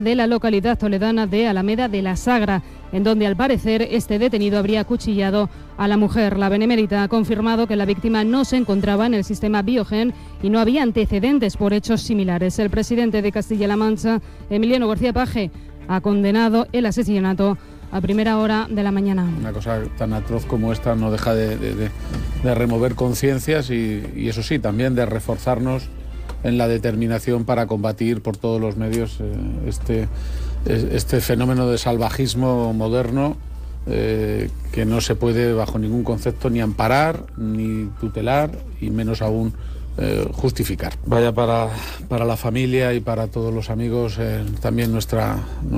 de la localidad toledana de Alameda de la Sagra, en donde al parecer este detenido habría acuchillado a la mujer. La Benemérita ha confirmado que la víctima no se encontraba en el sistema Biogen y no había antecedentes por hechos similares. El presidente de Castilla-La Mancha, Emiliano García Paje, ha condenado el asesinato a primera hora de la mañana. Una cosa tan atroz como esta no deja de remover conciencias y eso sí, también de reforzarnos en la determinación para combatir por todos los medios este fenómeno de salvajismo moderno que no se puede bajo ningún concepto ni amparar, ni tutelar y menos aún justificar. Vaya para la familia y para todos los amigos también nuestro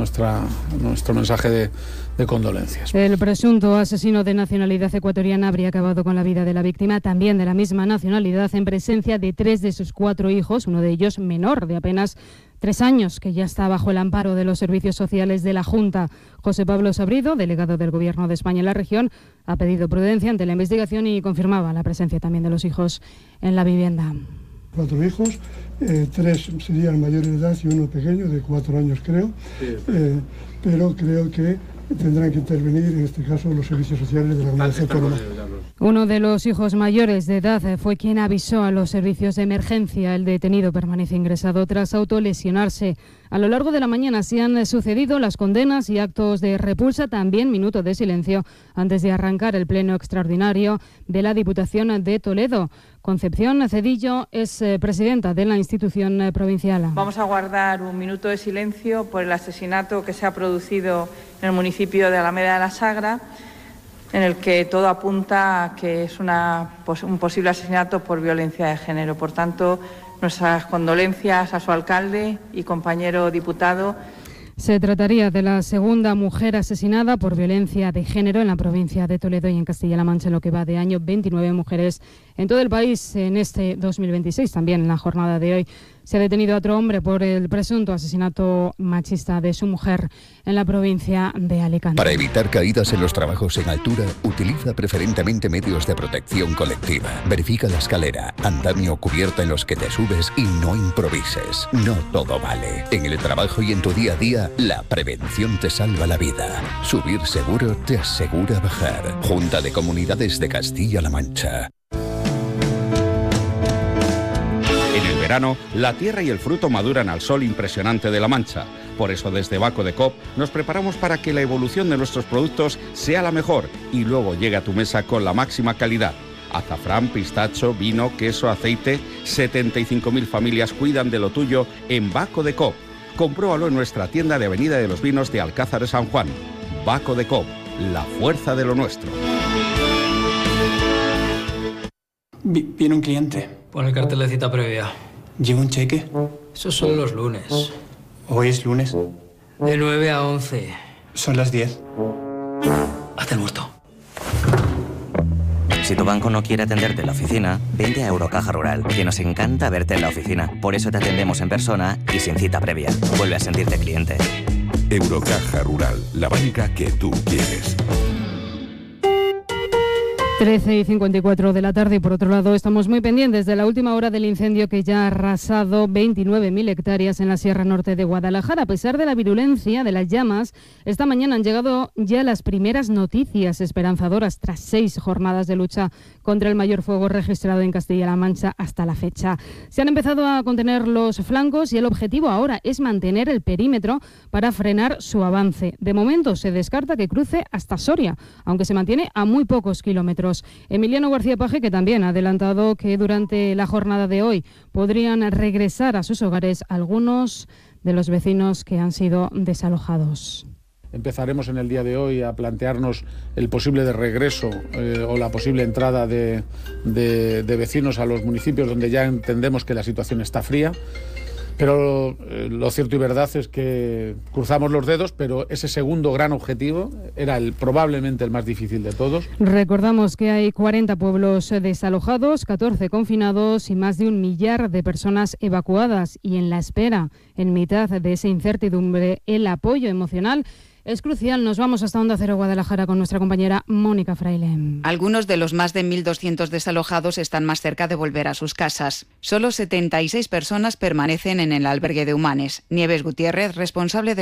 mensaje de condolencias. El presunto asesino de nacionalidad ecuatoriana habría acabado con la vida de la víctima, también de la misma nacionalidad, en presencia de 3 de sus 4 hijos, uno de ellos menor de apenas 3 años, que ya está bajo el amparo de los servicios sociales de la Junta. José Pablo Sabrido, delegado del Gobierno de España en la región, ha pedido prudencia ante la investigación y confirmaba la presencia también de los hijos en la vivienda. 4 hijos, 3 serían mayores de edad y uno pequeño, de 4 años creo, pero creo que tendrán que intervenir en este caso los servicios sociales de la comunidad autónoma. Uno de los hijos mayores de edad fue quien avisó a los servicios de emergencia. El detenido permanece ingresado tras autolesionarse. A lo largo de la mañana se han sucedido las condenas y actos de repulsa, también minutos de silencio antes de arrancar el pleno extraordinario de la Diputación de Toledo. Concepción Cedillo es presidenta de la institución provincial. Vamos a guardar un minuto de silencio por el asesinato que se ha producido en el municipio de Alameda de la Sagra, en el que todo apunta a que es un posible asesinato por violencia de género. Por tanto, nuestras condolencias a su alcalde y compañero diputado. Se trataría de la segunda mujer asesinada por violencia de género en la provincia de Toledo y en Castilla-La Mancha en lo que va de año. 29 mujeres en todo el país en este 2026. También en la jornada de hoy se ha detenido a otro hombre por el presunto asesinato machista de su mujer en la provincia de Alicante. Para evitar caídas en los trabajos en altura, utiliza preferentemente medios de protección colectiva. Verifica la escalera, andamio o cubierta en los que te subes y no improvises. No todo vale. En el trabajo y en tu día a día, la prevención te salva la vida. Subir seguro te asegura bajar. Junta de Comunidades de Castilla-La Mancha. En el verano, la tierra y el fruto maduran al sol impresionante de La Mancha. Por eso desde Baco de Coop nos preparamos para que la evolución de nuestros productos sea la mejor y luego llegue a tu mesa con la máxima calidad. Azafrán, pistacho, vino, queso, aceite. 75.000 familias cuidan de lo tuyo en Baco de Coop. Compruébalo en nuestra tienda de Avenida de los Vinos de Alcázar de San Juan. Baco de Coop, la fuerza de lo nuestro. Viene un cliente. Pon el cartel de cita previa. ¿Lleva un cheque? Esos son los lunes. ¿Hoy es lunes? De 9 a 11. Son las 10. Haz el muerto. Si tu banco no quiere atenderte en la oficina, vente a Eurocaja Rural, que nos encanta verte en la oficina. Por eso te atendemos en persona y sin cita previa. Vuelve a sentirte cliente. Eurocaja Rural, la banca que tú quieres. 13:54 de la tarde y por otro lado estamos muy pendientes de la última hora del incendio que ya ha arrasado 29.000 hectáreas en la Sierra Norte de Guadalajara. A pesar de la virulencia de las llamas, esta mañana han llegado ya las primeras noticias esperanzadoras tras 6 jornadas de lucha contra el mayor fuego registrado en Castilla-La Mancha hasta la fecha. Se han empezado a contener los flancos y el objetivo ahora es mantener el perímetro para frenar su avance. De momento se descarta que cruce hasta Soria, aunque se mantiene a muy pocos kilómetros. Emiliano García Paje, que también ha adelantado que durante la jornada de hoy podrían regresar a sus hogares algunos de los vecinos que han sido desalojados. Empezaremos en el día de hoy a plantearnos el posible de regreso o la posible entrada de vecinos a los municipios donde ya entendemos que la situación está fría. Pero lo cierto y verdad es que cruzamos los dedos, pero ese segundo gran objetivo era probablemente el más difícil de todos. Recordamos que hay 40 pueblos desalojados, 14 confinados y más de 1 millar de personas evacuadas. Y en la espera, en mitad de esa incertidumbre, el apoyo emocional Es crucial. Nos vamos hasta Onda Cero Guadalajara con nuestra compañera Mónica Fraile. Algunos de los más de 1.200 desalojados están más cerca de volver a sus casas. Solo 76 personas permanecen en el albergue de Humanes. Nieves Gutiérrez, responsable de